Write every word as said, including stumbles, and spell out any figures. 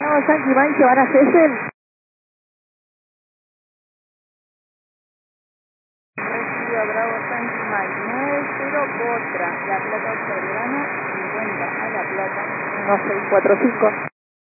Bravo Yankee Mike, van a Gesell. Recibido Bravo Yankee Mike, nueve cero Botra, La Plata Octaviano, cincuenta a La Plata, uno seis cuatro cinco.